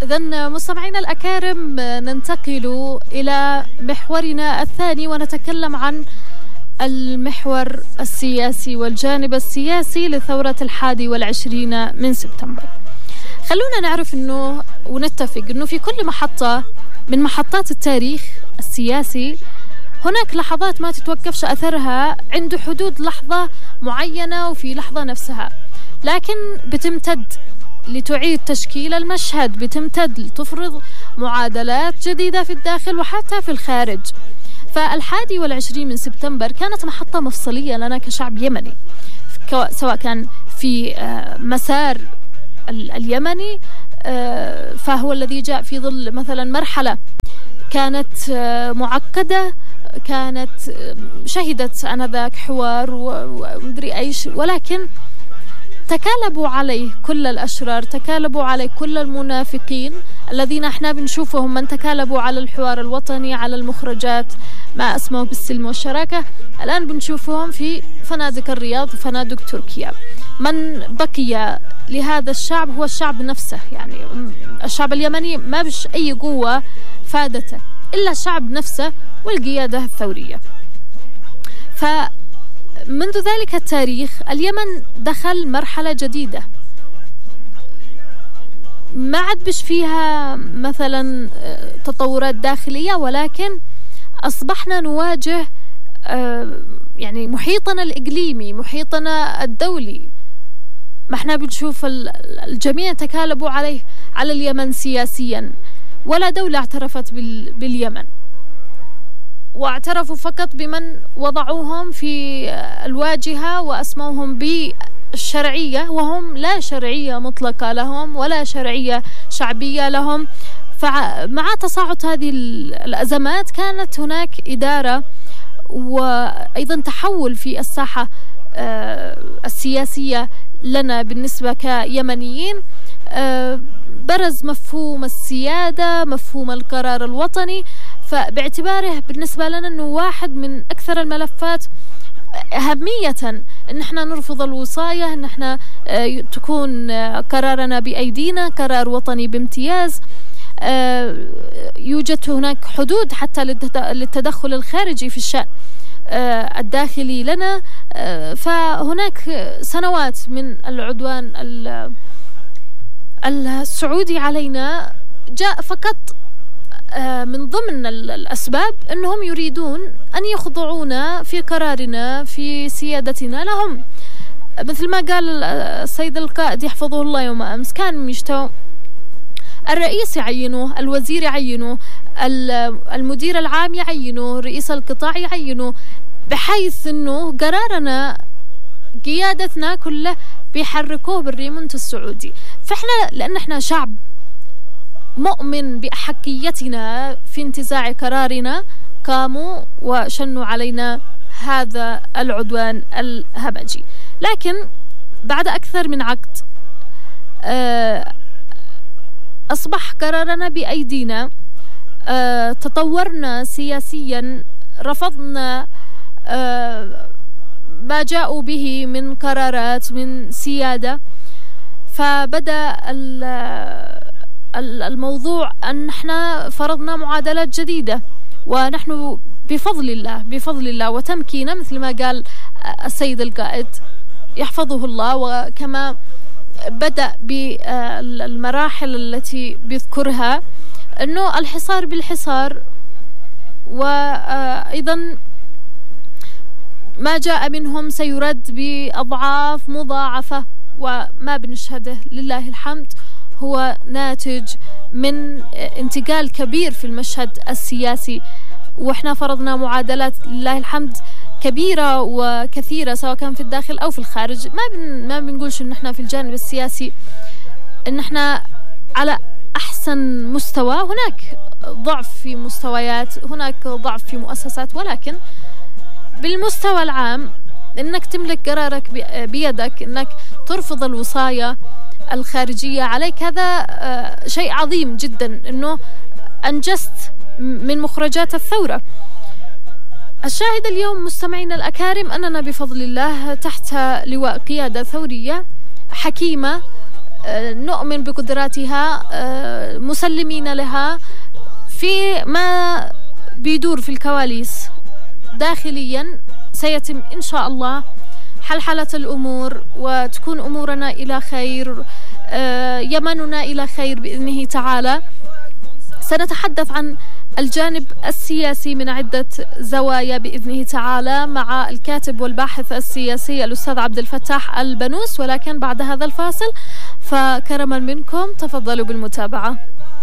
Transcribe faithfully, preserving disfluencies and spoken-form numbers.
إذن مستمعينا الأكارم، ننتقل إلى محورنا الثاني ونتكلم عن المحور السياسي والجانب السياسي لثورة الحادي والعشرين من سبتمبر. خلونا نعرف أنه ونتفق أنه في كل محطة من محطات التاريخ السياسي هناك لحظات ما تتوقفش أثرها عند حدود لحظة معينة وفي لحظة نفسها، لكن بتمتد لتعيد تشكيل المشهد، بتمتد لتفرض معادلات جديدة في الداخل وحتى في الخارج. فالحادي والعشرين من سبتمبر كانت محطة مفصلية لنا كشعب يمني، سواء كان في مسار اليمني فهو الذي جاء في ظل مثلا مرحلة كانت معقدة، كانت شهدت آنذاك حوار ومدري أيش، ولكن تكالبوا عليه كل الأشرار، تكالبوا عليه كل المنافقين الذين احنا بنشوفهم من تكالبوا على الحوار الوطني، على المخرجات ما اسمه بالسلم والشراكة. الآن بنشوفهم في فنادق الرياض وفنادق تركيا. من بقي لهذا الشعب هو الشعب نفسه، يعني الشعب اليمني ما بش أي قوة فادته إلا الشعب نفسه والقيادة الثورية. فمنذ ذلك التاريخ اليمن دخل مرحلة جديدة ما عاد بش فيها مثلا تطورات داخلية، ولكن أصبحنا نواجه يعني محيطنا الإقليمي، محيطنا الدولي. ما احنا بنشوف الجميع تكالبوا عليه على اليمن سياسيا، ولا دولة اعترفت باليمن، واعترفوا فقط بمن وضعوهم في الواجهة وأسموهم بالشرعية، وهم لا شرعية مطلقة لهم ولا شرعية شعبية لهم. فمع تصاعد هذه الأزمات كانت هناك إدارة وأيضا تحول في الساحة السياسية لنا بالنسبة كيمنيين. برز مفهوم السيادة، مفهوم القرار الوطني، فباعتباره بالنسبة لنا أنه واحد من أكثر الملفات أهمية أن احنا نرفض الوصاية، أن احنا تكون قرارنا بأيدينا، قرار وطني بامتياز. يوجد هناك حدود حتى للتدخل الخارجي في الشأن الداخلي لنا. فهناك سنوات من العدوان السعودي علينا جاء فقط من ضمن الأسباب أنهم يريدون أن يخضعونا في قرارنا في سيادتنا لهم. مثل ما قال السيد القائد يحفظه الله يوم أمس، كان يشتوا الرئيس يعينه، الوزير يعينه، المدير العام يعينه، رئيس القطاع يعينه، بحيث أنه قرارنا قيادتنا كله بيحركوه بالريمونت السعودي. فإحنا لأن إحنا شعب مؤمن بأحقيتنا في انتزاع قرارنا، قاموا وشنوا علينا هذا العدوان الهمجي. لكن بعد أكثر من عقد أصبح قرارنا بأيدينا، تطورنا سياسيا، رفضنا ما جاءوا به من قرارات من سيادة. فبدأ الموضوع أن احنا فرضنا معادلات جديدة، ونحن بفضل الله بفضل الله وتمكينه مثل ما قال السيد القائد يحفظه الله، وكما بدأ بالمراحل التي بيذكرها أنه الحصار بالحصار، وأيضا ما جاء منهم سيرد بأضعاف مضاعفة، وما بنشهده لله الحمد هو ناتج من انتقال كبير في المشهد السياسي. وإحنا فرضنا معادلات لله الحمد كبيرة وكثيرة سواء كان في الداخل أو في الخارج. ما بن ما بنقولش إن إحنا في الجانب السياسي إن إحنا على أحسن مستوى، هناك ضعف في مستويات، هناك ضعف في مؤسسات، ولكن بالمستوى العام إنك تملك قرارك بيدك، إنك ترفض الوصاية الخارجية عليك، هذا شيء عظيم جدا، إنه أنجزت من مخرجات الثورة. الشاهد اليوم مستمعينا الأكارم أننا بفضل الله تحت لواء قيادة ثورية حكيمة نؤمن بقدراتها، مسلمين لها في ما بيدور في الكواليس داخليا. سيتم إن شاء الله حلحلة الأمور وتكون أمورنا إلى خير، يمننا إلى خير بإذنه تعالى. سنتحدث عن الجانب السياسي من عدة زوايا بإذنه تعالى مع الكاتب والباحث السياسي الأستاذ عبد الفتاح البنوس، ولكن بعد هذا الفاصل فكرما منكم تفضلوا بالمتابعة.